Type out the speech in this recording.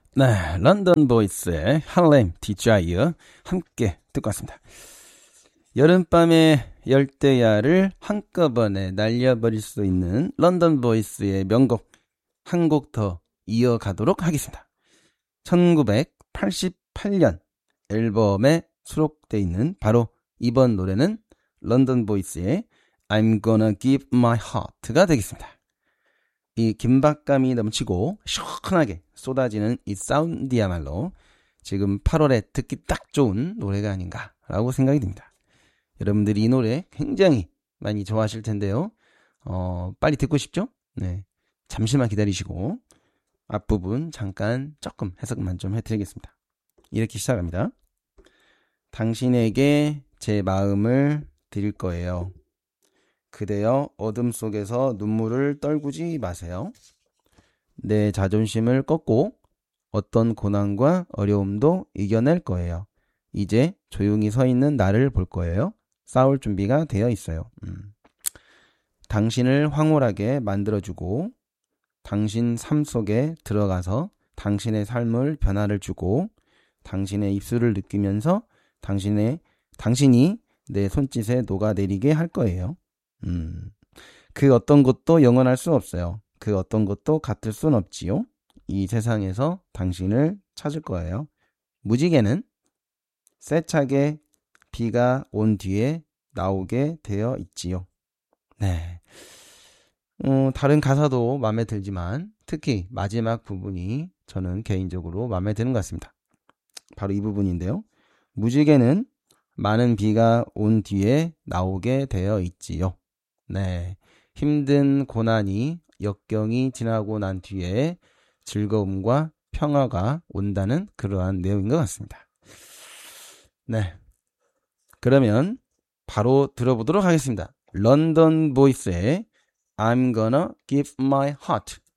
네, 런던 보이스의 할렘 디자이어 함께 듣고 왔습니다. 여름밤의 열대야를 한꺼번에 날려버릴 수 있는 런던 보이스의 명곡 한 곡 더 이어가도록 하겠습니다. 1988년 앨범에 수록되어 있는 바로 이번 노래는 런던 보이스의 I'm gonna give my heart가 되겠습니다. 이 긴박감이 넘치고 시원하게 쏟아지는 이 사운드야말로 지금 8월에 듣기 딱 좋은 노래가 아닌가라고 생각이 듭니다. 여러분들이 이 노래 굉장히 많이 좋아하실 텐데요. 빨리 듣고 싶죠? 네, 잠시만 기다리시고 앞부분 잠깐 조금 해석만 좀 해드리겠습니다. 이렇게 시작합니다. 당신에게 제 마음을 드릴 거예요. 그대여 어둠 속에서 눈물을 떨구지 마세요. 내 자존심을 꺾고 어떤 고난과 어려움도 이겨낼 거예요. 이제 조용히 서 있는 나를 볼 거예요. 싸울 준비가 되어 있어요. 당신을 황홀하게 만들어주고 당신 삶 속에 들어가서 당신의 삶을 변화를 주고 당신의 입술을 느끼면서 당신이 내 손짓에 녹아내리게 할 거예요. 그 어떤 것도 영원할 수 없어요. 그 어떤 것도 같을 순 없지요. 이 세상에서 당신을 찾을 거예요. 무지개는 세차게 비가 온 뒤에 나오게 되어 있지요. 네. 다른 가사도 마음에 들지만 특히 마지막 부분이 저는 개인적으로 마음에 드는 것 같습니다. 바로 이 부분인데요. 무지개는 많은 비가 온 뒤에 나오게 되어 있지요. 네. 힘든 고난이 역경이 지나고 난 뒤에 즐거움과 평화가 온다는 그러한 내용인 것 같습니다. 네. 그러면 바로 들어보도록 하겠습니다. 런던 보이스의 I'm gonna give my heart